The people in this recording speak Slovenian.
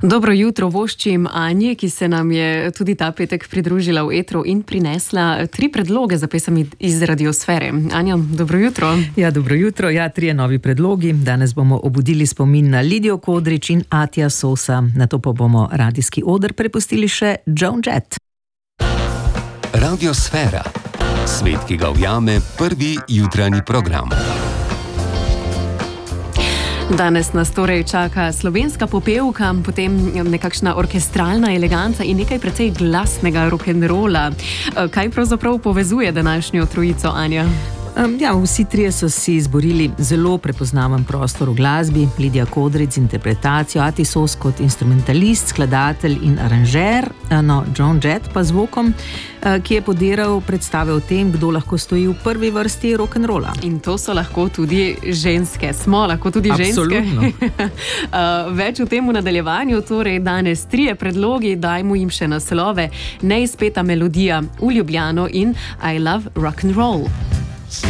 Dobro jutro voščim Anji, ki se nam je tudi ta petek pridružila v etru in prinesla 3 predloge za pesmi iz radiosfere. Anja, dobro jutro. Ja, dobro jutro. Ja, 3 novi predlogi. Danes bomo obudili spomin na Lidijo Kodrič in Atija Sosa. Nato pa bomo radijski oder prepustili še Joan Jett. Radiosfera. Svet, ki ga ujame prvi jutranji program. Danes nas torej čaka slovenska popevka, potem nekakšna orkestralna eleganca in nekaj precej glasnega rock'n'rolla. Kaj pravzaprav povezuje današnjo trojico, Anja? Vsi 3 so si izborili zelo prepoznaven prostor v glasbi. Lidija Kodrič z interpretacijo, Ati Sos kot instrumentalist, skladatelj in aranžer, Joan Jett pa zvokom, ki je podiral predstave o tem, kdo lahko stoji v prvi vrsti rock'n'rolla. In to so lahko tudi ženske. Smo lahko tudi ženske. Absolutno. Več v tem v nadaljevanju, torej danes 3 predlogi, dajmo jim še naslove: Neizpeta melodija, V Ljubljano in I Love Rock'n'Roll.